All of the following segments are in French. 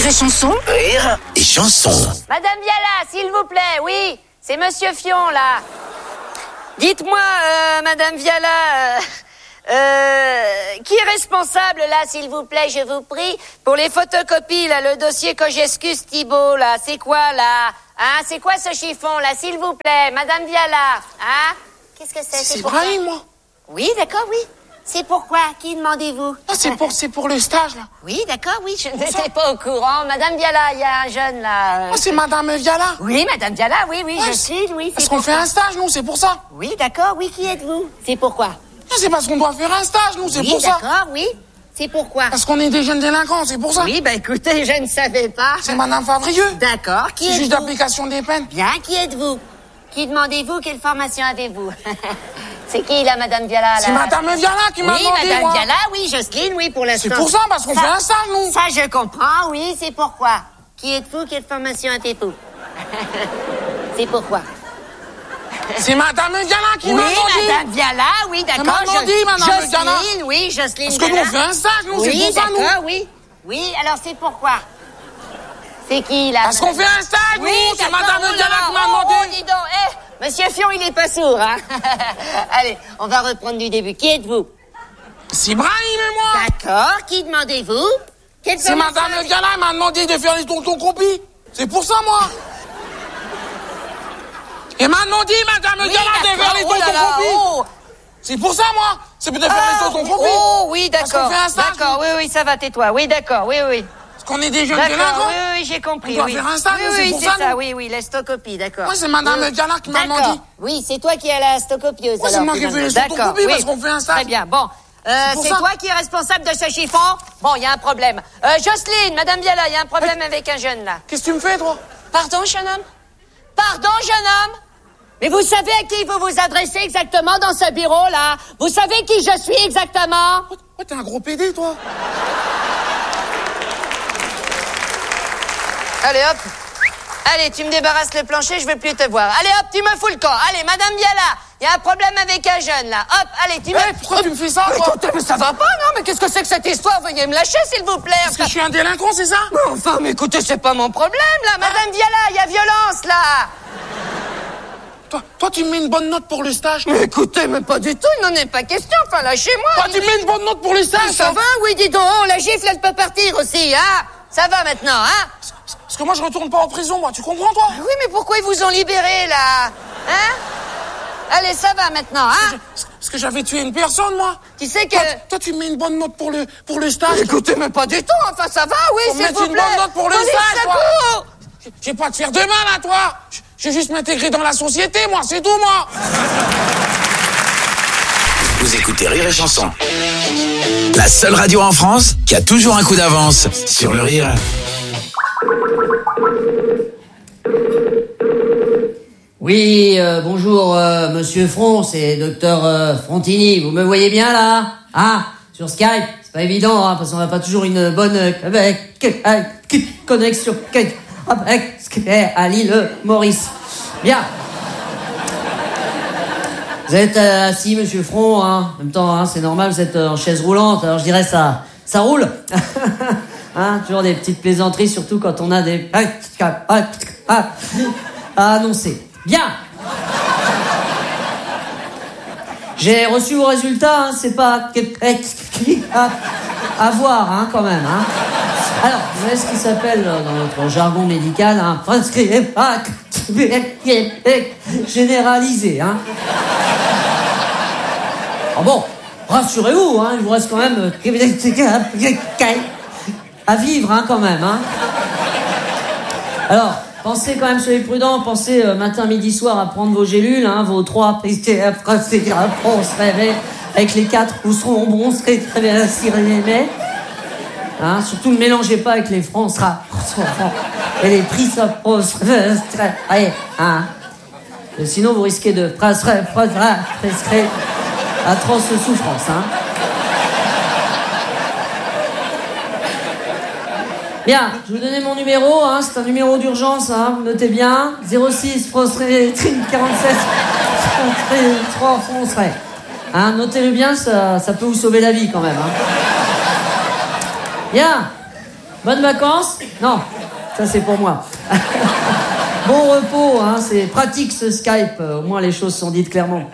Rire et chanson. Rire et chanson. Madame Viala, s'il vous plaît, oui, c'est Monsieur Fion, là. Dites-moi, Madame Viala, qui est responsable, là, s'il vous plaît, je vous prie, pour les photocopies, là, le dossier Kogescus Thibault, là, c'est quoi, là? Hein, c'est quoi ce chiffon, là, s'il vous plaît, Madame Viala, hein? Qu'est-ce que c'est? C'est Brahim, moi. Oui, d'accord, oui. C'est pourquoi? Qui demandez-vous? Ah, c'est pour le stage, là. Oui, d'accord, oui, je n'étais pas au courant. Madame Viala, il y a un jeune, là. Ah, c'est Madame Viala. Oui, Madame Viala, oui, Ouais, je suis, oui. Parce qu'on fait un stage, nous, c'est pour ça. Oui, d'accord, oui, qui êtes-vous? C'est pourquoi? Ah, c'est parce qu'on doit faire un stage, nous, c'est Oui, pour ça. d'accord, oui. C'est pourquoi? Parce qu'on est des jeunes délinquants, c'est pour ça. Oui, ben écoutez, je ne savais pas. C'est Madame Favrieux. D'accord, qui C'est êtes-vous? juge d'application des peines. Bien, qui êtes-vous? Qui demandez-vous? Quelle formation avez-vous? C'est qui, là, Madame Viala, là? C'est Madame Viala qui m'a Oui, demandé, Madame moi. Viala, oui, Jocelyne, oui, pour l'instant. C'est pour ça, parce qu'on fait un stage, nous. Ça, je comprends, oui, c'est pourquoi. Qui êtes-vous? Quelle formation avez-vous? C'est pourquoi. C'est Madame Viala qui m'a Oui, demandé. Madame Viala, oui, d'accord. Elle m'a demandé, Madame Viala. Jocelyne, oui, Jocelyne Parce que nous, Viala. on fait un stage, nous, c'est Oui, pour ça, nous. d'accord, oui. Oui, alors c'est pourquoi. C'est qui, là? Parce qu'on fait un stage, nous. C'est d'accord, Madame oh Viala là qui là, m'a demandé. Oh, dis donc, Monsieur Fion, il est pas sourd, hein. Allez, on va reprendre du début. Qui êtes-vous? C'est Brahim et moi. D'accord, qui demandez-vous? Quelle C'est formation Madame avez- Viala, elle m'a demandé de faire les tontons compis. C'est pour ça, moi. Elle m'a demandé, Madame Oui, Viala, de faire d'accord, les oh là tontons là, compis. oh. C'est pour ça, moi. C'est pour de faire les tontons compis. Oh, oui, Parce d'accord. qu'on fait un stage, D'accord, oui, ça va, tais-toi. Oui, d'accord, oui. Parce qu'on est des jeunes D'accord, délinquants. oui, j'ai compris. On doit oui. faire un stage, oui, c'est oui, pour c'est ça, ça, nous. oui, l'estocopie, d'accord. Moi, c'est Madame Viala qui m'a demandé. D'accord. Oui, c'est toi qui es la stocopieuse. Moi, c'est alors, moi qui finalement. fais les D'accord, photocopies oui. parce qu'on fait un stage. Très bien, bon. pour C'est ça. toi qui es responsable de ce chiffon? Bon, il y a un problème. Jocelyne, Madame Viala, il y a un problème avec un jeune, là. Qu'est-ce que tu me fais, toi? Pardon, jeune homme? Pardon, jeune homme? Mais vous savez à qui vous vous adressez exactement dans ce bureau-là? Vous savez qui je suis exactement? Oh, t'es un gros pédé, toi. Allez, hop. Allez, tu me débarrasses le plancher, je veux plus te voir. Allez, hop, tu me fous le camp. Allez, Madame Viala, il y a un problème avec un jeune, là. Hop, allez, tu me... Pourquoi tu me fais ça, Mais toi? écoutez, mais ça va pas, non? Mais qu'est-ce que c'est que cette histoire? Veuillez me lâcher, s'il vous plaît. Parce que je suis un délinquant, c'est ça? Mais enfin, mais écoutez, c'est pas mon problème, là. Madame Viala, il y a violence, là. Toi, tu me mets une bonne note pour le stage. Mais écoutez, mais pas du tout, il n'en est pas question. Enfin, lâchez-moi. Toi, tu me mets une bonne note pour le stage. Ça va, oui, dis donc. Oh, la gifle, elle peut partir aussi, hein? Ça va maintenant, hein? Parce que moi, je retourne pas en prison, moi. Tu comprends, toi? Oui, mais pourquoi ils vous ont libéré, là? Hein? Allez, ça va maintenant, hein? Parce que j'avais tué une personne, moi. Tu sais que... Toi, tu me mets une bonne note pour le stage. Écoutez, mais pas du tout, enfin, ça va, oui, Faut s'il mettre vous une plaît. bonne note pour le Police, stage, toi. secours! Je vais pas te faire de mal à toi. Je vais juste m'intégrer dans la société, moi, c'est tout, moi. Vous écoutez Rire et chanson. La seule radio en France qui a toujours un coup d'avance sur le rire. Oui, bonjour, monsieur Front, c'est docteur Frontini. Vous me voyez bien, là? Ah, sur Skype, c'est pas évident, hein, parce qu'on n'a pas toujours une bonne connexion avec à l'île Maurice. Bien. Vous êtes assis, monsieur Front, hein. En même temps, hein, c'est normal, vous êtes en chaise roulante, alors je dirais ça roule. Hein, toujours des petites plaisanteries, surtout quand on a des à annoncer. Bien. J'ai reçu vos résultats, hein, c'est pas à voir, hein, quand même, hein. Alors, vous savez ce qui s'appelle dans notre jargon médical, hein, généralisé, hein. Ah bon, rassurez-vous, hein, il vous reste quand même à vivre, hein, quand même, hein. Alors, pensez quand même, soyez prudents, pensez matin, midi, soir à prendre vos gélules, hein, vos 3 après on se réveille, avec les 4, vous seront bons, serez très bien mais hein, surtout ne mélangez pas avec les francs, et les prix, ça allez, hein. Sinon, vous risquez de prescrire atroce souffrance, hein. Bien, je vais vous donner mon numéro, hein, c'est un numéro d'urgence, hein, vous notez bien, 06 47 3 Fonseray. Hein, notez-le bien, ça peut vous sauver la vie quand même, hein. Bien. Bonnes vacances? Non, ça c'est pour moi. Bon repos, hein, c'est pratique ce Skype, au moins les choses sont dites clairement.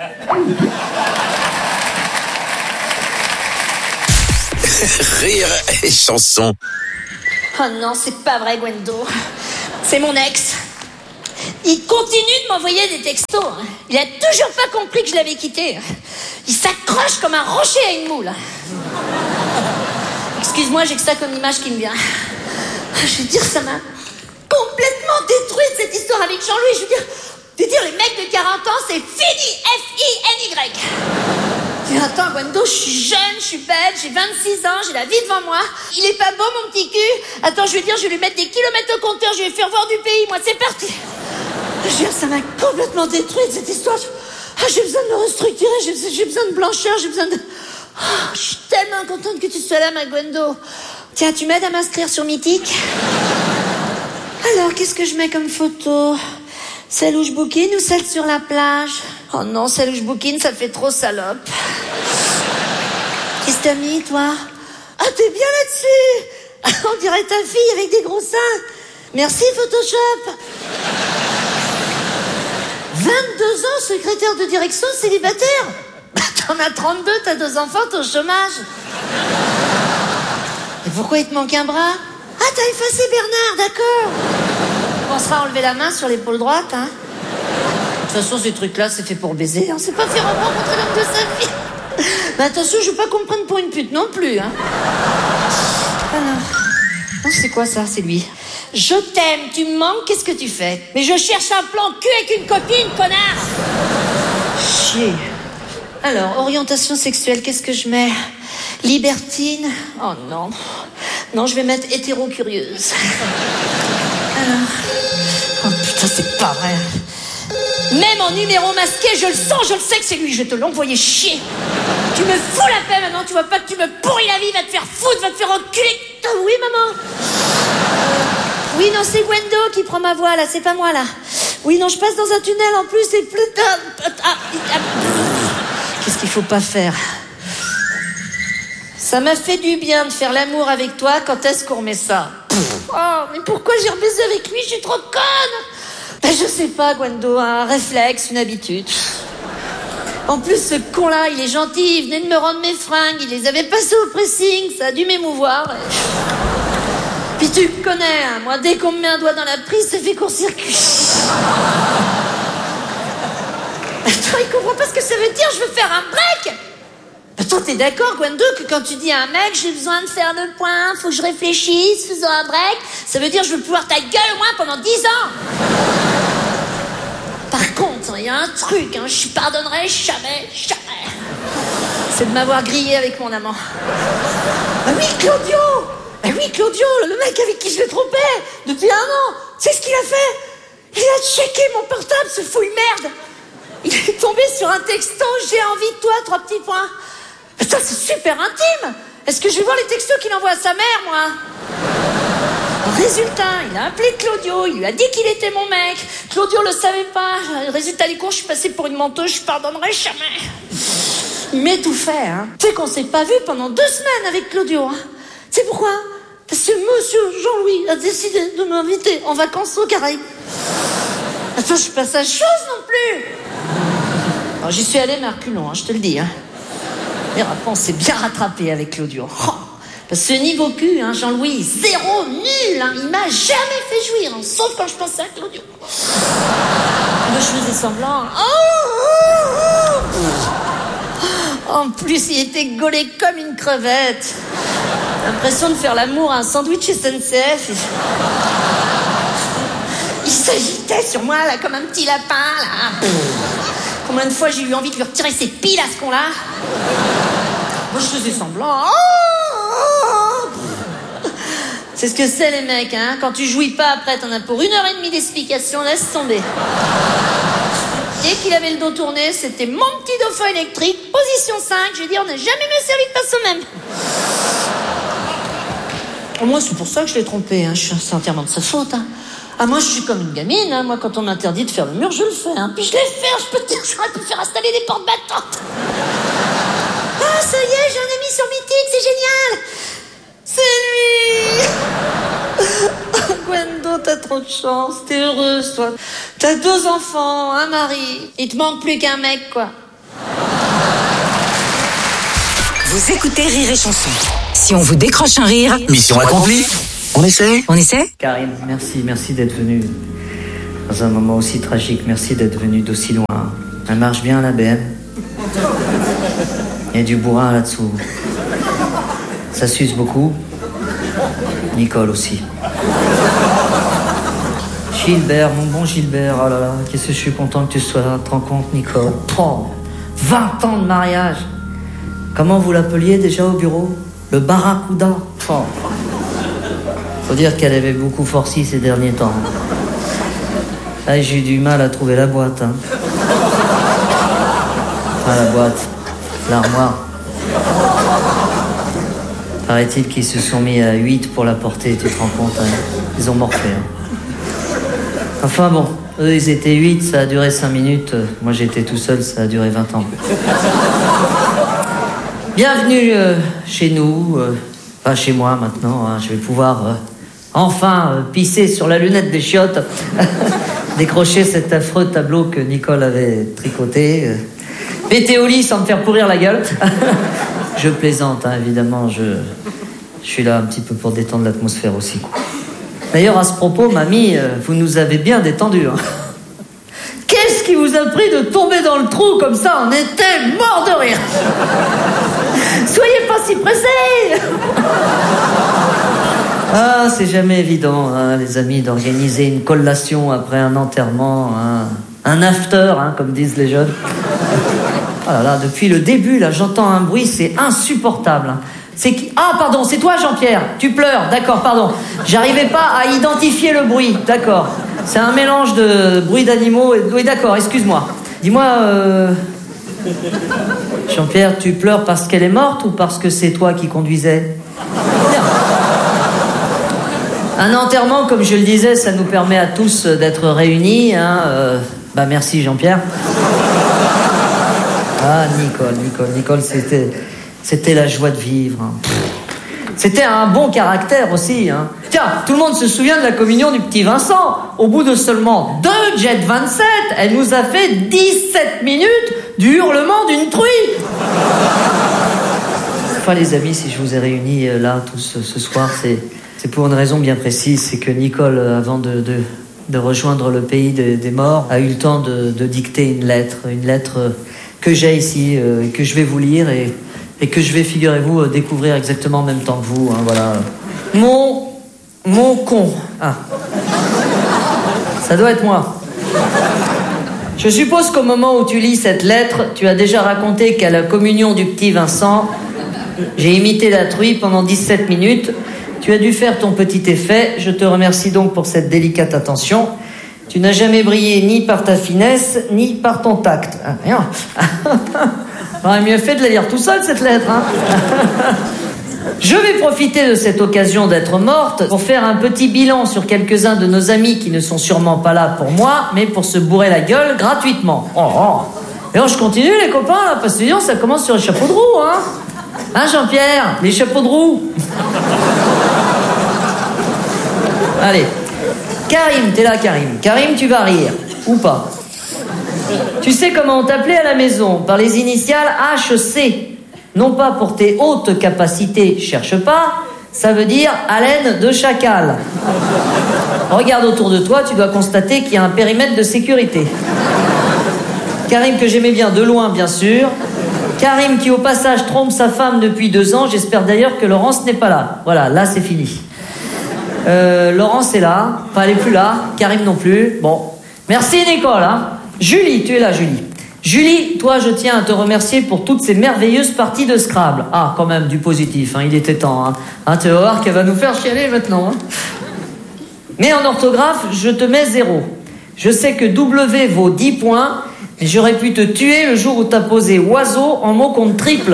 Rire et chanson. Oh non, c'est pas vrai, Gwendo. C'est mon ex. Il continue de m'envoyer des textos. Il a toujours pas compris que je l'avais quitté. Il s'accroche comme un rocher à une moule. Excuse-moi, j'ai que ça comme image qui me vient. Je veux dire, ça m'a complètement détruite cette histoire avec Jean-Louis. Je veux dire, les mecs de 40 ans, c'est fini. F-I-N-Y. Mais attends, Gwendo, je suis jeune, je suis belle, j'ai 26 ans, j'ai la vie devant moi. Il est pas beau, mon petit cul. Attends, je vais lui mettre des kilomètres au compteur, je vais lui faire voir du pays. Moi, c'est parti. Je veux dire, ça m'a complètement détruite, cette histoire. J'ai besoin de me restructurer, j'ai besoin de blancheur, j'ai besoin de... je suis tellement contente que tu sois là, ma Gwendo. Tiens, tu m'aides à m'inscrire sur Mythique? Alors, qu'est-ce que je mets comme photo? Celle où je bouquine ou celle sur la plage? Oh non, celle où je bouquine, ça fait trop salope. Qu'est-ce que t'as mis, toi? Ah, t'es bien là-dessus. On dirait ta fille avec des gros seins. Merci, Photoshop. 22 ans, secrétaire de direction, célibataire. T'en as 32, t'as 2 enfants, t'es au chômage. Et pourquoi il te manque un bras? Ah, t'as effacé Bernard, d'accord. On pensera à enlever la main sur l'épaule droite, hein. De toute façon, ces trucs-là, c'est fait pour baiser. On s'est pas fait rencontrer l'homme de sa vie. Mais attention, je veux pas qu'on me prenne pour une pute non plus, hein. Alors, oh, c'est quoi ça? C'est lui. Je t'aime, tu me manques, qu'est-ce que tu fais? Mais je cherche un plan cul avec une copine, connard. Chier. Alors, orientation sexuelle, qu'est-ce que je mets? Libertine? Oh non. Non, je vais mettre hétéro-curieuse. Alors... Oh putain, c'est pas vrai. Même en numéro masqué, je le sens, je le sais que c'est lui, je vais te l'envoyer chier. Tu me fous la paix maintenant, tu vois pas que tu me pourris la vie, va te faire foutre, va te faire enculer. Oh, oui, maman. Oui, non, c'est Gwendo qui prend ma voix, là, c'est pas moi, là. Oui, non, je passe dans un tunnel, en plus, c'est plus... Qu'est-ce qu'il faut pas faire? Ça m'a fait du bien de faire l'amour avec toi, quand est-ce qu'on remet ça? Oh, mais pourquoi j'ai rebaisé avec lui? Je suis trop conne. Ben, je sais pas, Gwendo, un réflexe, une habitude. En plus, ce con-là, il est gentil, il venait de me rendre mes fringues, il les avait passées au pressing, ça a dû m'émouvoir. Puis tu me connais, hein, moi, dès qu'on me met un doigt dans la prise, ça fait court-circuit. Toi, il comprend pas ce que ça veut dire, je veux faire un break. Toi, t'es d'accord, Gwendo, que quand tu dis à un mec, j'ai besoin de faire le point, faut que je réfléchisse, faisant un break, ça veut dire je veux pouvoir ta gueule au moins pendant 10 ans. Par contre, il y a un truc, hein, je pardonnerai jamais. C'est de m'avoir grillé avec mon amant. Ah oui, Claudio. Ah oui, Claudio, le mec avec qui je l'ai trompé depuis 1 an. Tu sais ce qu'il a fait? Il a checké mon portable, ce fouille merde. Il est tombé sur un texto, j'ai envie de toi, 3 petits points. Ça, c'est super intime. Est-ce que je vais voir les textos qu'il envoie à sa mère, moi? Résultat, il a appelé Claudio, il lui a dit qu'il était mon mec. Claudio le savait pas. Résultat des cours, je suis passée pour une menteuse, je pardonnerai jamais. Il m'est tout fait, hein. Tu sais qu'on s'est pas vu pendant 2 semaines avec Claudio, hein. Tu sais pourquoi? Parce que monsieur Jean-Louis a décidé de m'inviter en vacances aux Caraïbes. Attends, je suis pas sa chose non plus. Alors, j'y suis allée, mais à reculons, hein, je te le dis, hein. Et après, on s'est bien rattrapé avec Claudio. Oh, parce que ce niveau cul, hein, Jean-Louis, 0, nul, hein, il m'a jamais fait jouir, hein, sauf quand je pensais à Claudio. Moi, je faisais semblant. En plus, il était gaulé comme une crevette. L'impression de faire l'amour à un sandwich SNCF. Il s'agitait sur moi, là, comme un petit lapin, là. Combien de fois j'ai eu envie de lui retirer ses piles à ce con-là? Moi, je faisais semblant. C'est ce que c'est, les mecs, hein. Quand tu jouis pas, après, t'en as pour 1h30 d'explication, laisse tomber. Dès qu'il avait le dos tourné, c'était mon petit dauphin électrique, position 5. J'ai dit, on n'a jamais mieux servi que pas soi-même. Au moins, c'est pour ça que je l'ai trompé, hein. C'est entièrement de sa faute, hein. Ah, moi, je suis comme une gamine, hein. Moi, quand on m'interdit de faire le mur, je le fais, hein. Puis je l'ai fait, je peux te dire, j'aurais pu faire installer des portes battantes. Ah, ça y est, j'ai un ami sur Mythique, c'est génial. C'est lui. t'as trop de chance, t'es heureuse, toi. T'as 2 enfants, un mari. Il te manque plus qu'un mec, quoi. Vous écoutez Rire et Chanson. Si on vous décroche un rire... Mission accomplie. On essaie? Karine, merci d'être venue. Dans un moment aussi tragique, merci d'être venue d'aussi loin. Elle marche bien, la BM. Il y a du bourrin là-dessous. Ça suce beaucoup. Nicole aussi. Gilbert, mon bon Gilbert, oh là là, qu'est-ce que je suis content que tu sois là. Te rends compte, Nicole? 20 ans de mariage. Comment vous l'appeliez déjà au bureau? Le barracuda. Faut dire qu'elle avait beaucoup forci ces derniers temps. Là, j'ai eu du mal à trouver la boîte. Hein. Pas la boîte, l'armoire. Paraît-il qu'ils se sont mis à 8 pour la porter, tu te rends compte, hein. Ils ont morflé. Hein. Enfin bon, eux ils étaient 8, ça a duré 5 minutes. Moi j'étais tout seul, ça a duré 20 ans. Bienvenue chez nous, enfin chez moi maintenant, hein. Je vais pouvoir enfin pisser sur la lunette des chiottes, décrocher cet affreux tableau que Nicole avait tricoté, péter au lit sans me faire pourrir la gueule. Je plaisante, hein, évidemment, je suis là un petit peu pour détendre l'atmosphère aussi. D'ailleurs, à ce propos, mamie, vous nous avez bien détendu. Hein. Qu'est-ce qui vous a pris de tomber dans le trou comme ça? On était morts de rire. Soyez pas si pressés. Ah, c'est jamais évident, hein, les amis, d'organiser une collation après un enterrement, hein, un after, hein, comme disent les jeunes. Oh là là, depuis le début, là, j'entends un bruit, c'est insupportable. C'est qui? Ah, pardon, c'est toi, Jean-Pierre. Tu pleures, d'accord, pardon. J'arrivais pas à identifier le bruit, d'accord. C'est un mélange de bruit d'animaux et... Oui, d'accord, excuse-moi. Dis-moi, Jean-Pierre, tu pleures parce qu'elle est morte ou parce que c'est toi qui conduisais? Un enterrement, comme je le disais, ça nous permet à tous d'être réunis, hein. Bah, merci, Jean-Pierre. Ah, Nicole, c'était la joie de vivre. Hein. C'était un bon caractère aussi. Hein. Tiens, tout le monde se souvient de la communion du petit Vincent. Au bout de seulement 2 Jet 27, elle nous a fait 17 minutes du hurlement d'une truie. Enfin, les amis, si je vous ai réunis là tous ce soir, c'est pour une raison bien précise. C'est que Nicole, avant de rejoindre le pays des morts, a eu le temps de dicter une lettre que j'ai ici, et que je vais vous lire et que je vais, figurez-vous, découvrir exactement en même temps que vous. Hein, voilà. Mon con. Ah. Ça doit être moi. Je suppose qu'au moment où tu lis cette lettre, tu as déjà raconté qu'à la communion du petit Vincent, j'ai imité la truie pendant 17 minutes. Tu as dû faire ton petit effet. Je te remercie donc pour cette délicate attention. Tu n'as jamais brillé ni par ta finesse, ni par ton tact. Ah, rien. J'aurais mieux fait de la lire tout seul, cette lettre. Hein. Je vais profiter de cette occasion d'être morte pour faire un petit bilan sur quelques-uns de nos amis qui ne sont sûrement pas là pour moi, mais pour se bourrer la gueule gratuitement. Et je continue, les copains, là, parce que sinon, ça commence sur les chapeaux de roue, hein. Hein, Jean-Pierre? Les chapeaux de roue. Allez. Karim, t'es là, Karim. Karim, tu vas rire. Ou pas. Tu sais comment on t'appelait à la maison? Par les initiales HC. Non pas pour tes hautes capacités, cherche pas. Ça veut dire haleine de chacal. Regarde autour de toi, tu dois constater qu'il y a un périmètre de sécurité. Karim que j'aimais bien de loin, bien sûr. Karim qui au passage trompe sa femme depuis 2 ans. J'espère d'ailleurs que Laurence n'est pas là. Voilà, là c'est fini. Laurence est là. Enfin, elle est plus là. Karim non plus. Bon. Merci Nicole. Hein. Julie, tu es là, Julie. Julie, toi, je tiens à te remercier pour toutes ces merveilleuses parties de Scrabble. Ah, quand même, du positif, hein, il était temps. Hein, tu vas voir qu'elle va nous faire chialer maintenant. Hein. Mais en orthographe, je te mets 0. Je sais que W vaut 10 points, mais j'aurais pu te tuer le jour où t'as posé oiseau en mot compte triple.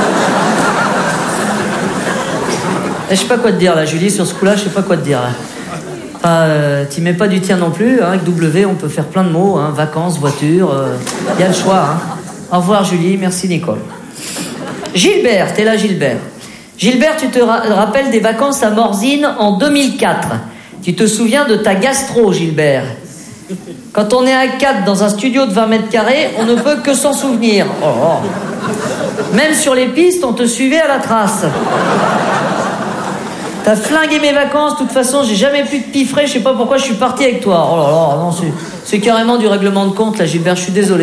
Je sais pas quoi te dire, là, Julie, sur ce coup-là, je sais pas quoi te dire, là. T'y mets pas du tien non plus, hein. Avec W on peut faire plein de mots, hein. Vacances, voiture, y a le choix, hein. Au revoir Julie, merci Nicole. Gilbert, t'es là Gilbert. Gilbert, tu te rappelles des vacances à Morzine en 2004. Tu te souviens de ta gastro, Gilbert? Quand on est à 4 dans un studio de 20 mètres carrés, on ne peut que s'en souvenir. Oh. Même sur les pistes, on te suivait à la trace. T'as flingué mes vacances, de toute façon, j'ai jamais pu te piffrer, je sais pas pourquoi je suis parti avec toi. Oh là là, non, c'est carrément du règlement de compte, là, Gilbert, je suis désolé.